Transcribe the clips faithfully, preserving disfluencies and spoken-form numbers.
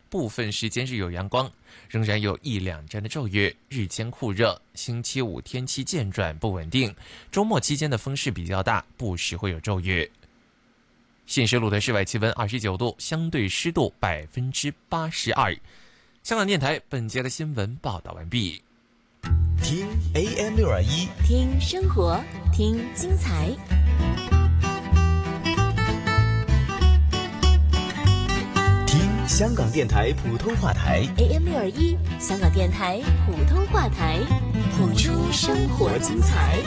部分时间日有阳光，仍然有一两阵的骤雨，日间酷热。星期五天气渐转不稳定，周末期间的风势比较大，不时会有骤雨。现时录的室外气温二十九度，相对湿度百分之八十二。香港电台本节的新闻报道完毕。 听 A M 六二一， 听生活，听精彩。 听香港电台普通话台 A M 六二一，香港電台普通話台，譜出生活精彩。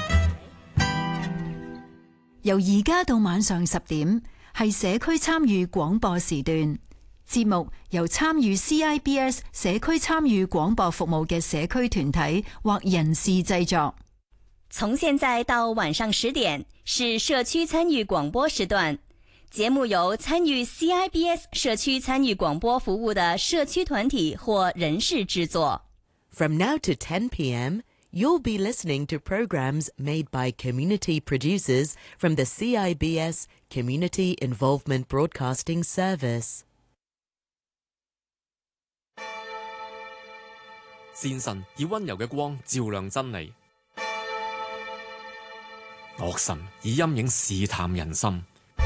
由而家到晚上十點，係社區參與廣播時段。節目由參與 C I B S 社區參與廣播服務嘅社區團體或人士製作。 從現在到晚上十點是社區參與廣播時段，節目由參與 C I B S 社區參與廣播服務的社區團體或人士製作。 From now to ten p.m., you'll be listening to programs made by community producers from the C I B S Community Involvement Broadcasting Service。 善神以溫柔嘅光照亮真理，惡神以陰影試探人心。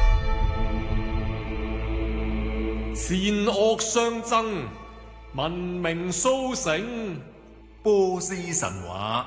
善惡相爭，文明蘇醒，波斯神話。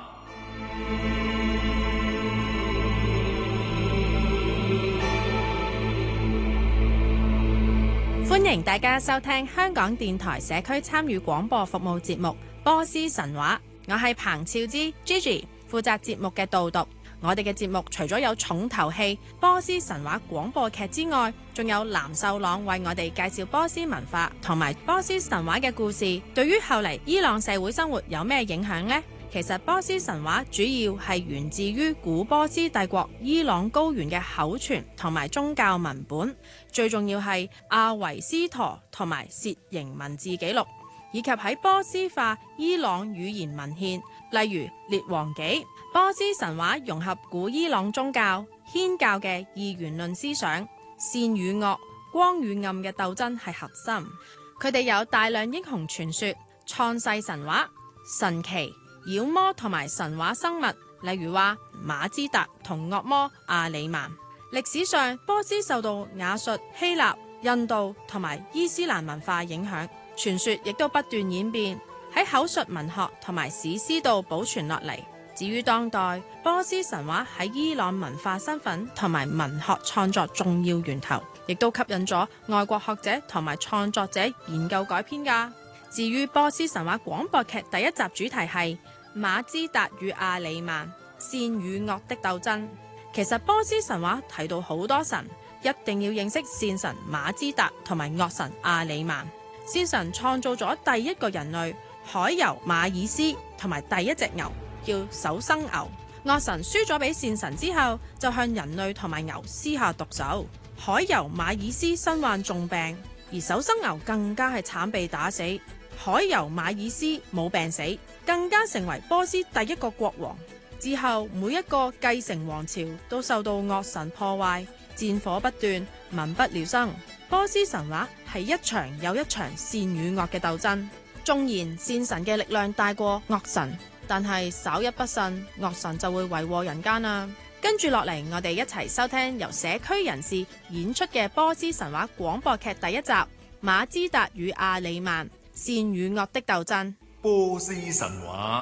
歡迎大家收聽香港電台社區參與廣播服務節目《波斯神話》，我係彭兆之 Gigi， 負責節目嘅導讀。我哋嘅節目除咗有重頭戲《波斯神話》廣播劇之外，仲有藍秀朗為我哋介紹波斯文化同埋波斯神話嘅故事。對於後嚟伊朗社會生活有咩影響呢？其實波斯神話主要係源自於古波斯帝國伊朗高原嘅口傳同埋宗教文本，最重要係阿維斯陀同埋楔形文字記錄，以及喺波斯化伊朗語言文獻，例如《列王紀》。波斯神話融合古伊朗宗教祆教嘅二元論思想，善與惡、光與暗嘅鬥爭係核心。佢哋有大量英雄傳說、創世神話、神奇、妖魔同埋神話生物，例如話馬茲達同惡魔阿里曼。歷史上，波斯受到亞述、希臘、印度同埋伊斯蘭文化影響，傳說亦都不斷演變，喺口述文學同埋史詩度保存落嚟。至於當代，波斯神話喺伊朗文化身份同埋文學創作重要源頭，亦都吸引咗外國學者同埋創作者研究改編㗎。至於波斯神話廣播劇第一集主題係馬茲達與阿里曼，善與惡的鬥爭。其實波斯神話提到好多神，一定要認識善神馬茲達同埋惡神阿里曼。善神創造咗第一個人類海尤馬爾斯同埋第一隻牛，叫首生牛。惡神輸咗俾善神之後，就向人類同埋牛施下毒手。海尤馬爾斯身患重病，而首生牛更加係慘被打死。海尤馬爾斯冇病死，更加成為波斯第一個國王。之後每一個繼承王朝都受到惡神破壞，戰火不斷，民不聊生。波斯神話係一場又一場善與惡嘅鬥爭。縱然善神嘅力量大過惡神，但係稍一不慎，惡神就會為禍人間啦。跟住落嚟，我哋一齊收聽由社區人士演出嘅波斯神話廣播劇第一集《馬茲達與阿里曼：善與惡的鬥爭》。 波斯神話。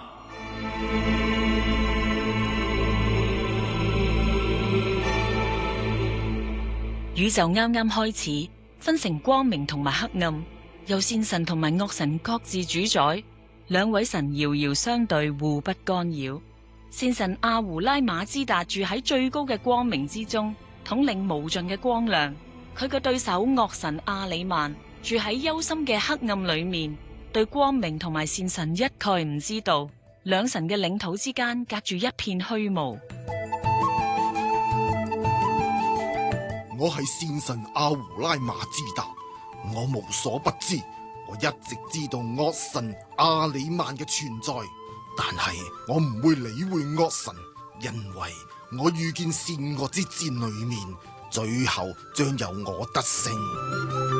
宇宙啱啱開始，分成光明同埋黑暗，由善神同埋惡神各自主宰。兩位神遙遙相對，互不干擾。善神阿胡拉馬茲達住喺最高嘅光明之中，統領無盡嘅光亮。佢嘅對手惡神阿里曼住喺幽深嘅黑暗裏面，對光明同埋善神一概唔知道。兩神嘅領土之間隔住一片虛無。 我係善神阿胡拉馬茲達，我無所不知。我一直知道惡神阿里曼嘅存在，但係我唔會理會惡神，因為我遇見善惡之戰裏面，最後將由我得勝。